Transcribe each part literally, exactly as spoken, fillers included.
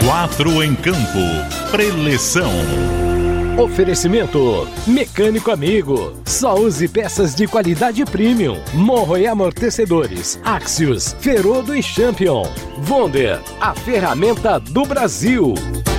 Quatro em campo. Preleção. Oferecimento Mecânico Amigo. Só use peças de qualidade premium. Morro e amortecedores. Axios, Ferodo e Champion. Wonder, a ferramenta do Brasil.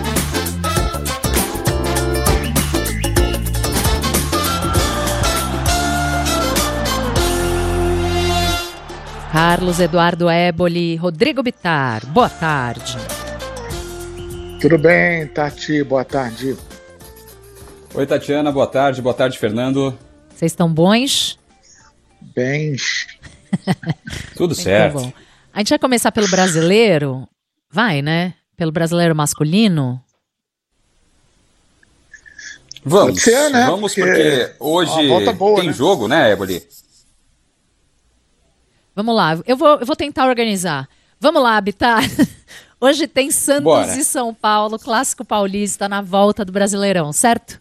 Carlos Eduardo Éboli, Rodrigo Bittar, boa tarde. Tudo bem, Tati? Boa tarde. Oi, Tatiana, boa tarde. Boa tarde, Fernando. Vocês estão bons? Bem. Tudo certo. Bom. A gente vai começar pelo brasileiro? Vai, né? Pelo brasileiro masculino? Vamos, ser, né? vamos porque, porque hoje boa, tem né? jogo, né, Éboli? Vamos lá, eu vou, eu vou tentar organizar. Vamos lá, Bittar. Hoje tem Santos Bora. E São Paulo, clássico paulista na volta do Brasileirão, certo?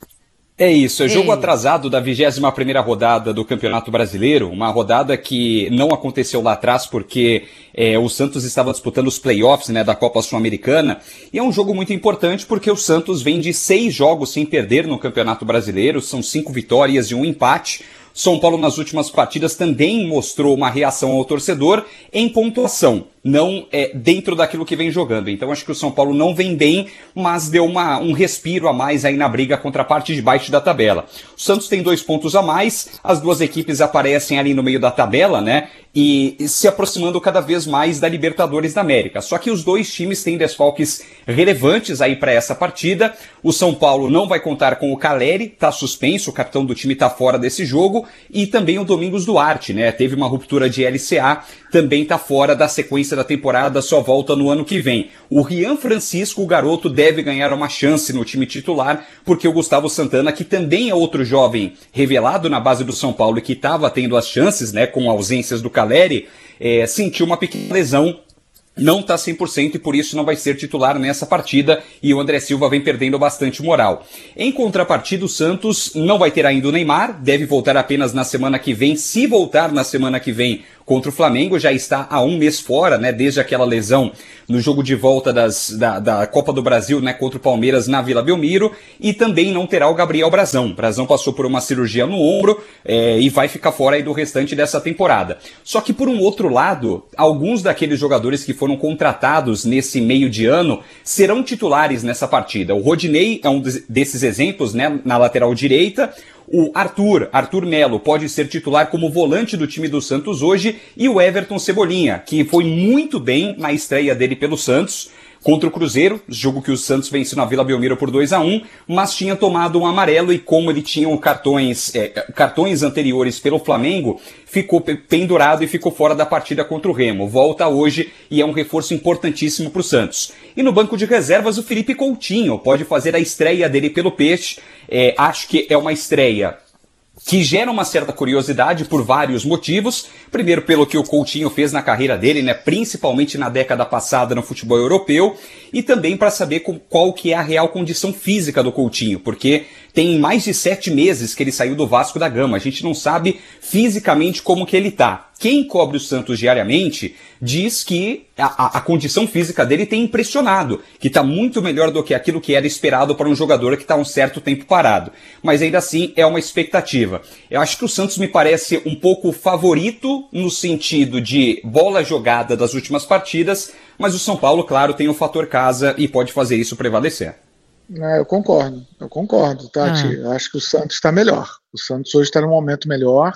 É isso, é jogo Ei. atrasado da vigésima primeira rodada do Campeonato Brasileiro, uma rodada que não aconteceu lá atrás porque é, o Santos estava disputando os playoffs, né, da Copa Sul-Americana, e é um jogo muito importante porque o Santos vem de seis jogos sem perder no Campeonato Brasileiro, são cinco vitórias e um empate. São Paulo nas últimas partidas também mostrou uma reação ao torcedor em pontuação, não é, dentro daquilo que vem jogando. Então acho que o São Paulo não vem bem, mas deu uma, um respiro a mais aí na briga contra a parte de baixo da tabela. O Santos tem dois pontos a mais, as duas equipes aparecem ali no meio da tabela, né? E se aproximando cada vez mais da Libertadores da América. Só que os dois times têm desfalques relevantes aí para essa partida. O São Paulo não vai contar com o Caleri, tá suspenso, o capitão do time tá fora desse jogo, e também o Domingos Duarte, né? Teve uma ruptura de L C A, também tá fora da sequência da temporada, só volta no ano que vem. O Rian Francisco, o garoto, deve ganhar uma chance no time titular, porque o Gustavo Santana, que também é outro jovem revelado na base do São Paulo e que estava tendo as chances, né, com ausências do Caleri, é, sentiu uma pequena lesão, não está cem por cento e por isso não vai ser titular nessa partida, e o André Silva vem perdendo bastante moral. Em contrapartida, o Santos não vai ter ainda o Neymar, deve voltar apenas na semana que vem, se voltar na semana que vem contra o Flamengo, já está há um mês fora, né, desde aquela lesão no jogo de volta das, da, da Copa do Brasil, né, contra o Palmeiras na Vila Belmiro, e também não terá o Gabriel Brazão. Brazão passou por uma cirurgia no ombro é, e vai ficar fora aí do restante dessa temporada. Só que por um outro lado, alguns daqueles jogadores que foram contratados nesse meio de ano serão titulares nessa partida. O Rodinei é um desses exemplos, né, na lateral direita. O Arthur, Arthur Melo, pode ser titular como volante do time do Santos hoje, e o Everton Cebolinha, que foi muito bem na estreia dele pelo Santos contra o Cruzeiro, jogo que o Santos venceu na Vila Belmiro por dois a um, mas tinha tomado um amarelo, e como ele tinha cartões, é, cartões anteriores pelo Flamengo, ficou pendurado e ficou fora da partida contra o Remo. Volta hoje e é um reforço importantíssimo para o Santos. E no banco de reservas, o Felipe Coutinho pode fazer a estreia dele pelo Peixe. É, acho que é uma estreia que gera uma certa curiosidade por vários motivos. Primeiro, pelo que o Coutinho fez na carreira dele, né, principalmente na década passada no futebol europeu, e também para saber qual que é a real condição física do Coutinho, porque tem mais de sete meses que ele saiu do Vasco da Gama. A gente não sabe fisicamente como que ele tá. Quem cobre o Santos diariamente diz que a, a, a condição física dele tem impressionado, que está muito melhor do que aquilo que era esperado para um jogador que está um certo tempo parado. Mas ainda assim é uma expectativa. Eu acho que o Santos me parece um pouco favorito no sentido de bola jogada das últimas partidas, mas o São Paulo, claro, tem o fator casa e pode fazer isso prevalecer. É, eu concordo, eu concordo, Tati. Ah. Eu acho que o Santos está melhor. O Santos hoje está num momento melhor.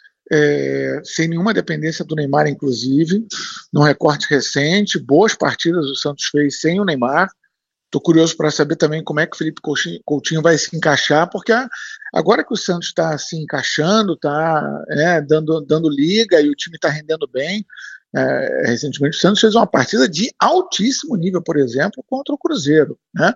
É, sem nenhuma dependência do Neymar, inclusive, num recorte recente, boas partidas o Santos fez sem o Neymar. Estou curioso para saber também como é que o Felipe Coutinho vai se encaixar, porque agora que o Santos está se encaixando, está é, dando, dando liga e o time está rendendo bem, é, recentemente o Santos fez uma partida de altíssimo nível, por exemplo, contra o Cruzeiro, né?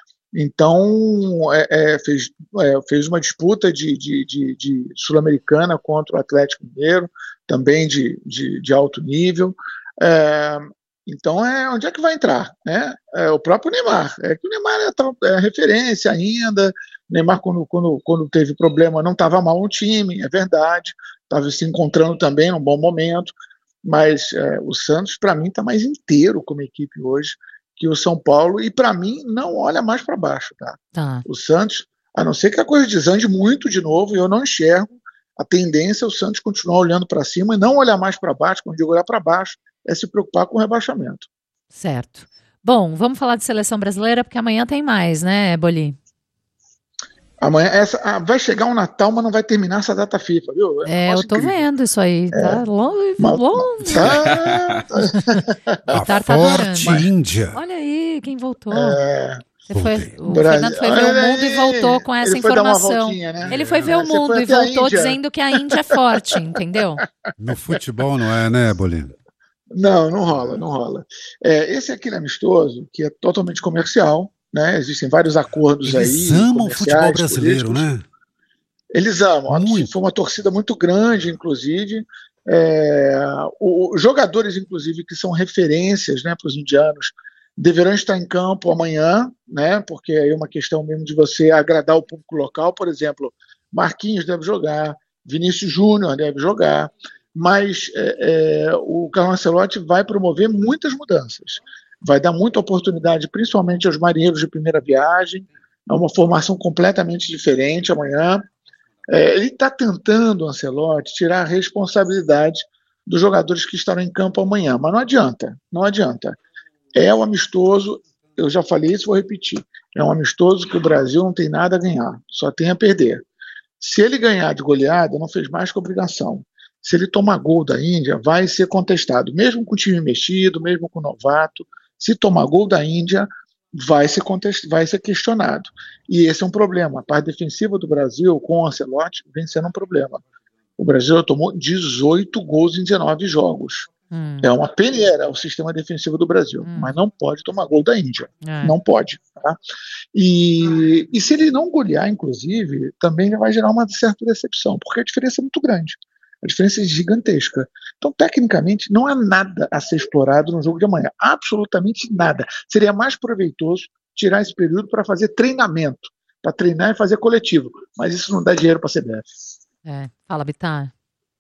Então, é, é, fez, é, fez uma disputa de, de, de, de Sul-Americana contra o Atlético Mineiro, também de, de, de alto nível. É, então, é, onde é que vai entrar? Né? É, o próprio Neymar. É que o Neymar é, é referência ainda. O Neymar, quando, quando, quando teve problema, não estava mal no time, é verdade. Estava se encontrando também num bom momento. Mas é, o Santos, para mim, está mais inteiro como equipe hoje. que o São Paulo, e para mim não olha mais para baixo, tá? Tá. O Santos, a não ser que a coisa desande muito de novo, e eu não enxergo a tendência é o Santos continuar olhando para cima e não olhar mais para baixo. Quando eu digo olhar para baixo, é se preocupar com o rebaixamento. Certo. Bom, vamos falar de seleção brasileira, porque amanhã tem mais, né, Boli? Amanhã, essa, ah, vai chegar um Natal, mas não vai terminar essa data FIFA, viu? É, é eu tô incrível. vendo isso aí, tá é. longe, Mas, longe. Tá, tá. A tá forte adorando. Índia. Olha aí, quem voltou. É... Você foi, o Brasil. Fernando foi ver o mundo e voltou com essa ele informação. Né? Ele foi ver é. o mundo e voltou dizendo que a Índia é forte, entendeu? No futebol não é, né, Bolino? Não, não rola, não rola. É, esse aqui é amistoso, que é totalmente comercial, né? Existem vários acordos Eles aí. Eles amam o futebol brasileiro, políticos. Né? Eles amam. Muito. Foi uma torcida muito grande, inclusive. É, os jogadores, inclusive, que são referências, né, para os indianos, deverão estar em campo amanhã, né? Porque é uma questão mesmo de você agradar o público local. Por exemplo, Marquinhos deve jogar, Vinícius Júnior deve jogar, mas é, é, o Carlo Ancelotti vai promover muitas mudanças, vai dar muita oportunidade, principalmente aos marinheiros de primeira viagem. É uma formação completamente diferente amanhã. É, ele está tentando, Ancelotti, tirar a responsabilidade dos jogadores que estarão em campo amanhã, mas não adianta, não adianta. É um amistoso, eu já falei isso, vou repetir, é um amistoso que o Brasil não tem nada a ganhar, só tem a perder. Se ele ganhar de goleada, não fez mais que obrigação. Se ele tomar gol da Índia, vai ser contestado, mesmo com o time mexido, mesmo com o novato. Se tomar gol da Índia, vai ser, contest... vai ser questionado. E esse é um problema. A parte defensiva do Brasil, com o Ancelotti, vem sendo um problema. O Brasil tomou dezoito gols em dezenove jogos. Hum. É uma peneira o sistema defensivo do Brasil, hum. mas não pode tomar gol da Índia. É. Não pode. Tá? E, e se ele não golear, inclusive, também vai gerar uma certa decepção, porque a diferença é muito grande. A diferença é gigantesca. Então, tecnicamente, não há nada a ser explorado no jogo de amanhã. Absolutamente nada. Seria mais proveitoso tirar esse período para fazer treinamento, para treinar e fazer coletivo. Mas isso não dá dinheiro para a C B F. É. Fala, Bittar.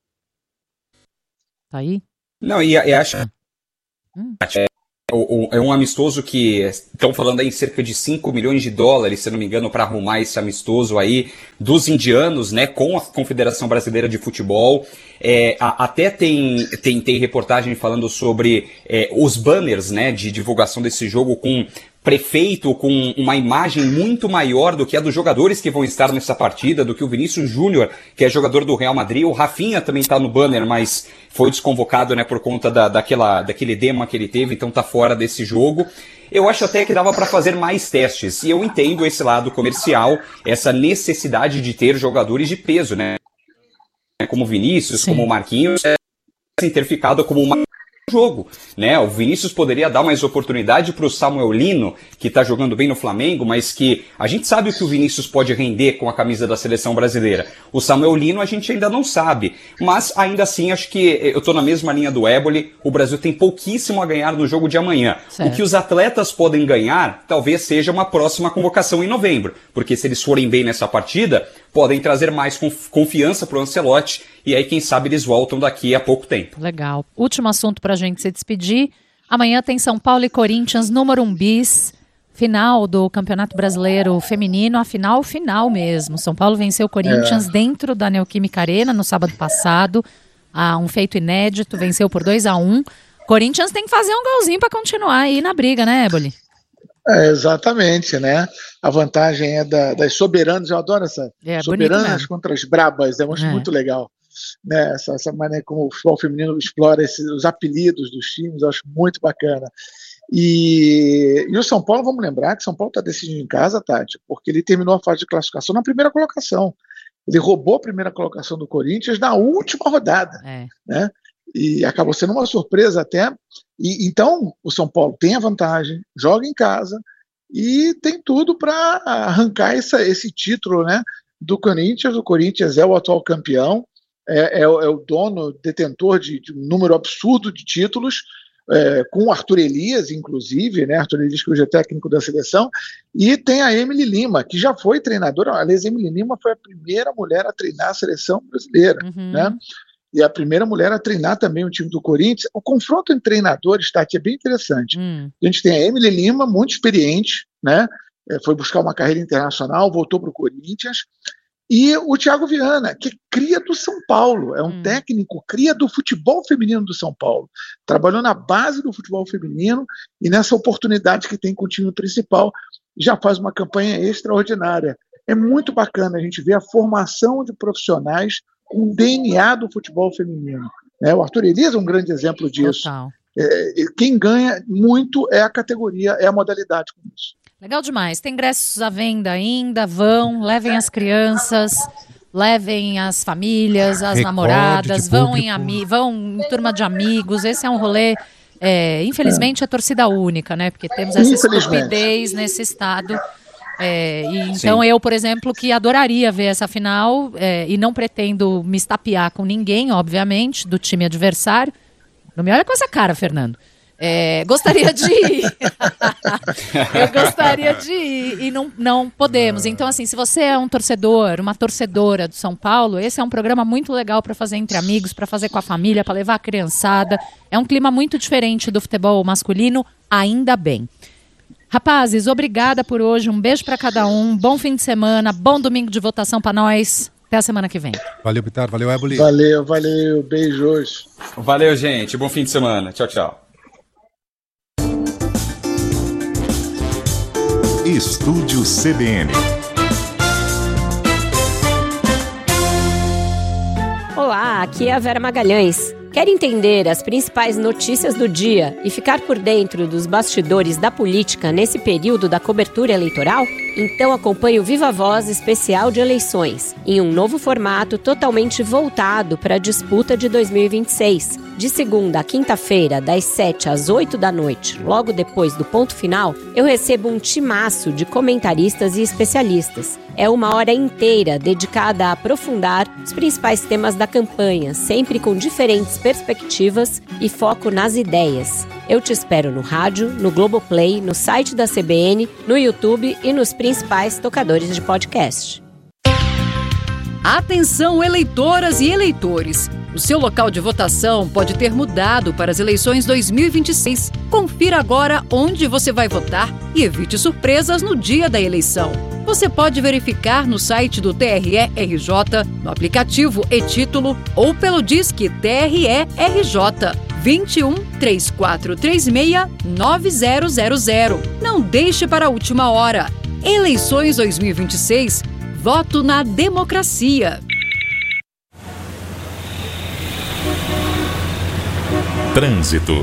Tá aí? Não, e, e acho hum. é, é um amistoso que estão falando aí em cerca de cinco milhões de dólares, se não me engano, para arrumar esse amistoso aí dos indianos, né, com a Confederação Brasileira de Futebol. É, a, até tem, tem, tem reportagem falando sobre é, os banners, né, de divulgação desse jogo com prefeito, com uma imagem muito maior do que a dos jogadores que vão estar nessa partida, do que o Vinícius Júnior, que é jogador do Real Madrid. O Rafinha também está no banner, mas foi desconvocado, né, por conta da, daquela, daquele edema que ele teve, então tá fora desse jogo. Eu acho até que dava para fazer mais testes, e eu entendo esse lado comercial, essa necessidade de ter jogadores de peso, né, como o Vinícius, Sim. como o Marquinhos, é, ter ficado como uma jogo, né? O Vinícius poderia dar mais oportunidade para o Samuel Lino, que está jogando bem no Flamengo, mas que a gente sabe o que o Vinícius pode render com a camisa da seleção brasileira. O Samuel Lino a gente ainda não sabe, mas ainda assim acho que eu estou na mesma linha do Éboli. O Brasil tem pouquíssimo a ganhar no jogo de amanhã. Certo. O que os atletas podem ganhar talvez seja uma próxima convocação em novembro, porque se eles forem bem nessa partida, podem trazer mais confiança para o Ancelotti, e aí quem sabe eles voltam daqui a pouco tempo. Legal. Último assunto para a gente se despedir. Amanhã tem São Paulo e Corinthians no Morumbis, final do Campeonato Brasileiro Feminino, a final final mesmo. São Paulo venceu o Corinthians é. dentro da Neoquímica Arena no sábado passado, ah, um feito inédito, venceu por dois a um. Corinthians tem que fazer um golzinho para continuar aí na briga, né, Éboli? É, exatamente, né? A vantagem é da, das soberanas, eu adoro essa é, soberanas contra as brabas, eu acho é. muito legal. Né? Essa, essa maneira como o futebol feminino explora esses, os apelidos dos times, eu acho muito bacana. E, e o São Paulo, vamos lembrar que o São Paulo está decidindo em casa, Tati, porque ele terminou a fase de classificação na primeira colocação. Ele roubou a primeira colocação do Corinthians na última rodada, é. né? E acabou sendo uma surpresa até. E, então, o São Paulo tem a vantagem, joga em casa e tem tudo para arrancar essa, esse título, né, do Corinthians. O Corinthians é o atual campeão, é, é, é o dono, detentor de, de um número absurdo de títulos, é, com o Arthur Elias, inclusive, né, Arthur Elias que hoje é técnico da seleção, e tem a Emily Lima, que já foi treinadora. Aliás, a Emily Lima foi a primeira mulher a treinar a seleção brasileira, uhum. né? e a primeira mulher a treinar também o time do Corinthians. O confronto entre treinadores, Tati, é bem interessante. Hum. A gente tem a Emily Lima, muito experiente, né? É, foi buscar uma carreira internacional, voltou para o Corinthians, e o Thiago Viana, que é cria do São Paulo, é um hum. técnico cria do futebol feminino do São Paulo, trabalhou na base do futebol feminino, e nessa oportunidade que tem com o time principal, já faz uma campanha extraordinária. É muito bacana a gente ver a formação de profissionais com D N A do futebol feminino. Né? O Arthur Elias é um grande exemplo disso. É, quem ganha muito é a categoria, é a modalidade com isso. Legal demais. Tem ingressos à venda ainda, vão, levem as crianças, levem as famílias, as Recorde namoradas, vão em, ami- vão em turma de amigos. Esse é um rolê, é, infelizmente, é torcida única, né? Porque temos essa estupidez nesse estado. É, e então Sim. eu, por exemplo, que adoraria ver essa final, é, e não pretendo me estapear com ninguém, obviamente, do time adversário. Não me olha com essa cara, Fernando. É, gostaria de ir. Eu gostaria de ir e não, não podemos. Então, assim, se você é um torcedor, uma torcedora do São Paulo, esse é um programa muito legal para fazer entre amigos, para fazer com a família, para levar a criançada. É um clima muito diferente do futebol masculino, ainda bem. Rapazes, obrigada por hoje. Um beijo para cada um. Bom fim de semana, bom domingo de votação para nós. Até a semana que vem. Valeu, Bitar. Valeu, Éboli. Valeu, valeu. Beijos. Valeu, gente. Bom fim de semana. Tchau, tchau. Estúdio C B N. Olá, aqui é a Vera Magalhães. Quer entender as principais notícias do dia e ficar por dentro dos bastidores da política nesse período da cobertura eleitoral? Então acompanhe o Viva Voz especial de eleições, em um novo formato totalmente voltado para a disputa de dois mil e vinte e seis. De segunda a quinta-feira, das sete às oito da noite, logo depois do ponto final, eu recebo um timaço de comentaristas e especialistas. É uma hora inteira dedicada a aprofundar os principais temas da campanha, sempre com diferentes perspectivas e foco nas ideias. Eu te espero no rádio, no Globoplay, no site da C B N, no YouTube e nos principais tocadores de podcast. Atenção, eleitoras e eleitores! O seu local de votação pode ter mudado para as eleições dois mil e vinte e seis. Confira agora onde você vai votar e evite surpresas no dia da eleição. Você pode verificar no site do T R E R J, no aplicativo e-Título ou pelo Disque T R E R J vinte e um, três quatro três seis, nove zero zero zero. Não deixe para a última hora. Eleições dois mil e vinte e seis. Voto na democracia. Trânsito.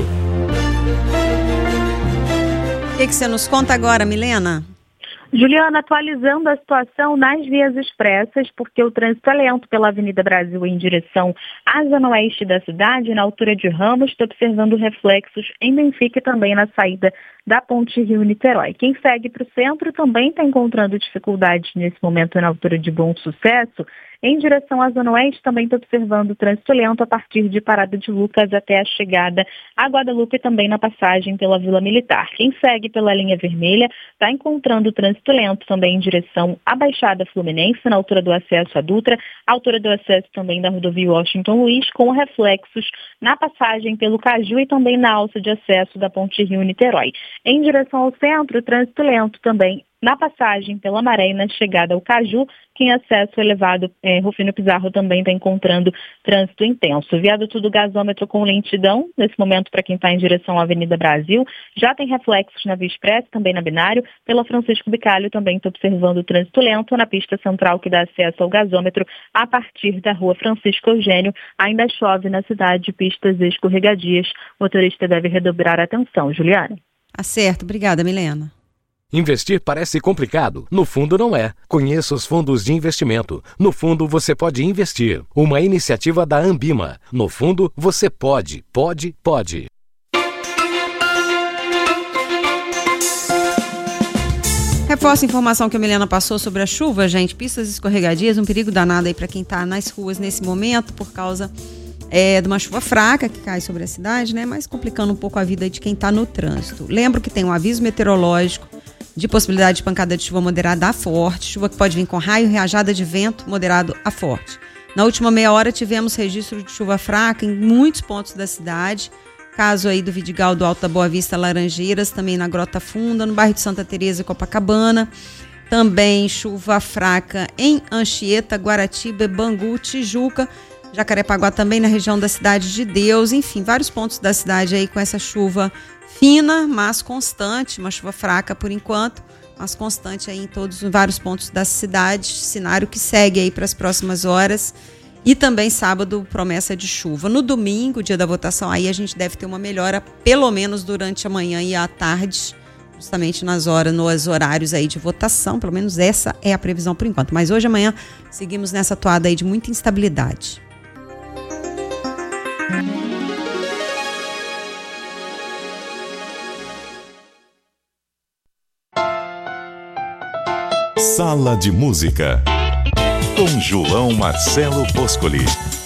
O que, que você nos conta agora, Milena? Juliana, atualizando a situação nas vias expressas, porque o trânsito é lento pela Avenida Brasil em direção à zona oeste da cidade, na altura de Ramos, está observando reflexos em Benfica e também na saída da Ponte Rio-Niterói. Quem segue para o centro também está encontrando dificuldades nesse momento na altura de Bom Sucesso. Em direção à Zona Oeste, também está observando o trânsito lento a partir de Parada de Lucas até a chegada a Guadalupe e também na passagem pela Vila Militar. Quem segue pela linha vermelha está encontrando o trânsito lento também em direção à Baixada Fluminense, na altura do acesso à Dutra, altura do acesso também da rodovia Washington Luiz, com reflexos na passagem pelo Caju e também na alça de acesso da Ponte Rio-Niterói. Em direção ao centro, o trânsito lento também na passagem pela Maré e na chegada ao Caju. Quem acesso elevado, é, Rufino Pizarro também está encontrando trânsito intenso. Viaduto do Gasômetro com lentidão, nesse momento para quem está em direção à Avenida Brasil. Já tem reflexos na Via Expressa, também na Binário. Pela Francisco Bicalho também está observando o trânsito lento na pista central que dá acesso ao gasômetro a partir da Rua Francisco Eugênio. Ainda chove na cidade, pistas escorregadias. O motorista deve redobrar a atenção. Juliana. Acerto. Obrigada, Milena. Investir parece complicado. No fundo não é. Conheça os fundos de investimento. No fundo você pode investir. Uma iniciativa da Ambima. No fundo você pode, pode, pode. Reforço a informação que a Milena passou sobre a chuva, gente. Pistas escorregadias, um perigo danado aí para quem está nas ruas nesse momento por causa é, de uma chuva fraca que cai sobre a cidade, né? Mas complicando um pouco a vida de quem está no trânsito. Lembro que tem um aviso meteorológico de possibilidade de pancada de chuva moderada a forte, chuva que pode vir com raio e rajada de vento moderado a forte. Na última meia hora tivemos registro de chuva fraca em muitos pontos da cidade. Caso aí do Vidigal, do Alto da Boa Vista, Laranjeiras, também na Grota Funda, no bairro de Santa Teresa e Copacabana. Também chuva fraca em Anchieta, Guaratiba, Bangu, Tijuca, Jacarepaguá também na região da Cidade de Deus. Enfim, vários pontos da cidade aí com essa chuva fina, mas constante, uma chuva fraca por enquanto, mas constante aí em todos, em vários pontos da cidade, cenário que segue aí para as próximas horas. E também sábado, promessa de chuva. No domingo, dia da votação, aí a gente deve ter uma melhora, pelo menos durante a manhã e a tarde, justamente nas horas, nos horários aí de votação, pelo menos essa é a previsão por enquanto. Mas hoje e amanhã seguimos nessa toada aí de muita instabilidade. Sala de Música, com João Marcelo Boscoli.